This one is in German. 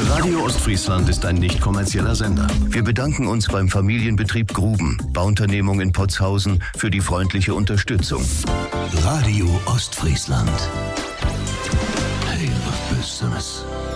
Radio Ostfriesland ist ein nicht kommerzieller Sender. Wir bedanken uns beim Familienbetrieb Gruben, Bauunternehmung in Potshausen, für die freundliche Unterstützung. Radio Ostfriesland. Hey, was bist du das?